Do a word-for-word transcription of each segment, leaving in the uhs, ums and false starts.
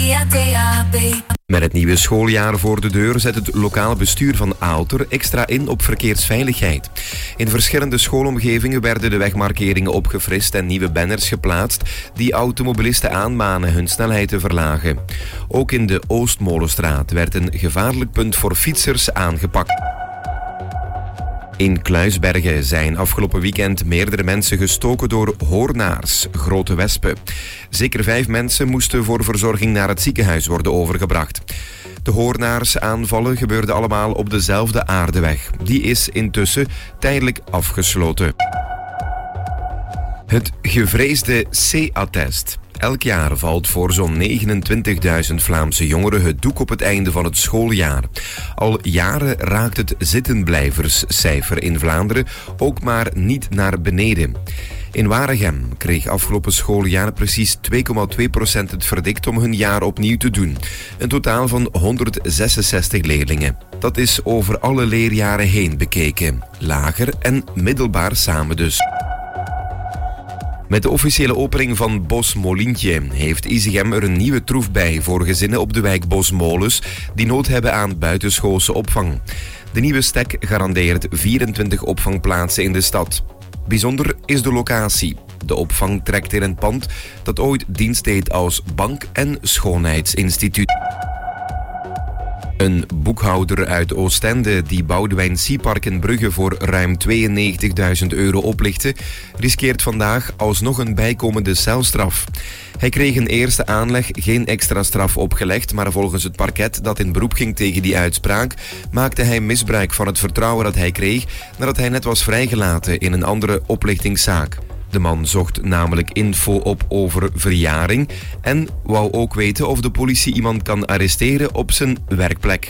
via D A B. Met het nieuwe schooljaar voor de deur zet het lokaal bestuur van Aalter extra in op verkeersveiligheid. In verschillende schoolomgevingen werden de wegmarkeringen opgefrist en nieuwe banners geplaatst die automobilisten aanmanen hun snelheid te verlagen. Ook in de Oostmolenstraat werd een gevaarlijk punt voor fietsers aangepakt. In Kluisbergen zijn afgelopen weekend meerdere mensen gestoken door hoornaars, grote wespen. Zeker vijf mensen moesten voor verzorging naar het ziekenhuis worden overgebracht. De hoornaarsaanvallen gebeurden allemaal op dezelfde aardeweg. Die is intussen tijdelijk afgesloten. Het gevreesde C-attest. Elk jaar valt voor zo'n negenentwintigduizend Vlaamse jongeren het doek op het einde van het schooljaar. Al jaren raakt het zittenblijverscijfer in Vlaanderen ook maar niet naar beneden. In Waregem kreeg afgelopen schooljaar precies twee komma twee procent het verdikt om hun jaar opnieuw te doen. Een totaal van honderdzesenzestig leerlingen. Dat is over alle leerjaren heen bekeken. Lager en middelbaar samen dus. Met de officiële opening van Bos Molintje heeft Isegem er een nieuwe troef bij voor gezinnen op de wijk Bosmolens die nood hebben aan buitenschoolse opvang. De nieuwe stek garandeert vierentwintig opvangplaatsen in de stad. Bijzonder is de locatie. De opvang trekt in een pand dat ooit dienst deed als bank- en schoonheidsinstituut. Een boekhouder uit Oostende die Boudewijn Seapark in Brugge voor ruim tweeënnegentigduizend euro oplichtte, riskeert vandaag alsnog een bijkomende celstraf. Hij kreeg een eerste aanleg geen extra straf opgelegd, maar volgens het parket dat in beroep ging tegen die uitspraak, maakte hij misbruik van het vertrouwen dat hij kreeg nadat hij net was vrijgelaten in een andere oplichtingszaak. De man zocht namelijk info op over verjaring en wou ook weten of de politie iemand kan arresteren op zijn werkplek.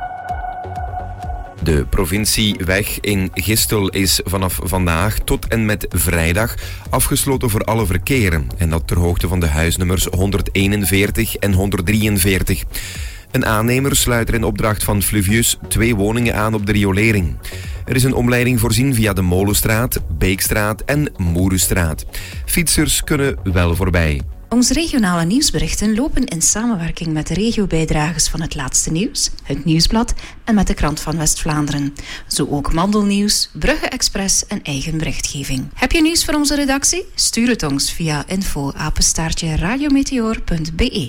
De provincieweg in Gistel is vanaf vandaag tot en met vrijdag afgesloten voor alle verkeer. En dat ter hoogte van de huisnummers honderdeenenveertig en honderddrieënveertig. Een aannemer sluit er in opdracht van Fluvius twee woningen aan op de riolering. Er is een omleiding voorzien via de Molenstraat, Beekstraat en Moerenstraat. Fietsers kunnen wel voorbij. Onze regionale nieuwsberichten lopen in samenwerking met de regiobijdragers van Het Laatste Nieuws, Het Nieuwsblad en met de Krant van West-Vlaanderen. Zo ook Mandelnieuws, Brugge Express en eigen berichtgeving. Heb je nieuws voor onze redactie? Stuur het ons via info apenstaartje radiometeor punt b e.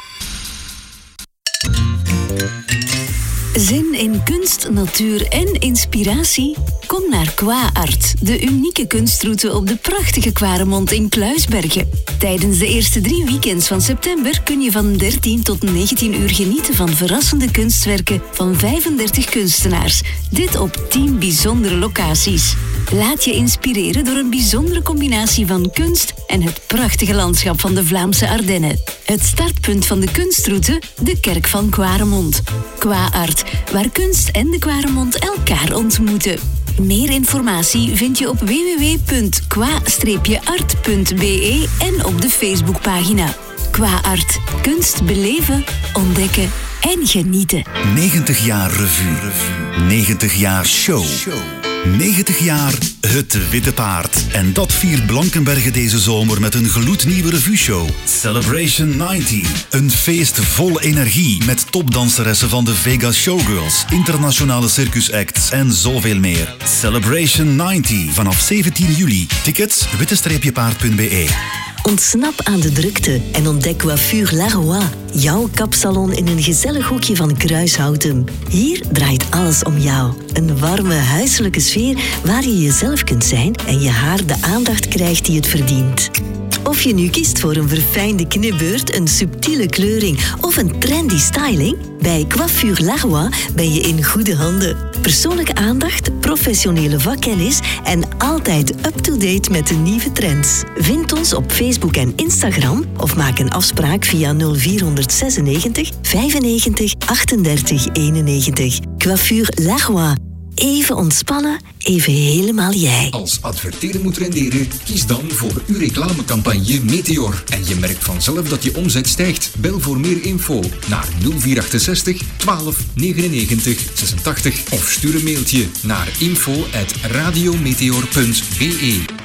Zin in kunst, natuur en inspiratie? Kom naar Qua Art, de unieke kunstroute op de prachtige Kwaremond in Kluisbergen. Tijdens de eerste drie weekends van september kun je van dertien tot negentien uur genieten van verrassende kunstwerken van vijfendertig kunstenaars. Dit op tien bijzondere locaties. Laat je inspireren door een bijzondere combinatie van kunst en het prachtige landschap van de Vlaamse Ardennen. Het startpunt van de kunstroute, de Kerk van Kwaremond. Qua Art, waar kunst en de Kwaremond elkaar ontmoeten. Meer informatie vind je op w w w punt qua art punt b e en op de Facebookpagina. Qua Art. Kunst beleven, ontdekken en genieten. negentig jaar revue. negentig jaar show. negentig jaar Het Witte Paard. En dat viert Blankenberge deze zomer met een gloednieuwe revueshow. Celebration negentig. Een feest vol energie met topdanseressen van de Vegas Showgirls, internationale circusacts en zoveel meer. Celebration negentig. Vanaf zeventien juli. Tickets witte paard punt b e. Ontsnap aan de drukte en ontdek Coiffure Laroy. Jouw kapsalon in een gezellig hoekje van Kruishouten. Hier draait alles om jou. Een warme, huiselijke sfeer waar je jezelf kunt zijn en je haar de aandacht krijgt die het verdient. Of je nu kiest voor een verfijnde knipbeurt, een subtiele kleuring of een trendy styling, bij Coiffure Laroy ben je in goede handen. Persoonlijke aandacht, professionele vakkennis en altijd up-to-date met de nieuwe trends. Vind ons op Facebook en Instagram of maak een afspraak via nul vier zesennegentig vijfennegentig achtendertig eenennegentig. Coiffure Laroy. Even ontspannen, even helemaal jij. Als adverteren moet renderen, kies dan voor uw reclamecampagne Meteor. En je merkt vanzelf dat je omzet stijgt. Bel voor meer info naar nul vier achtenzestig twaalf negenennegentig zesentachtig of stuur een mailtje naar info at radiometeor punt b e.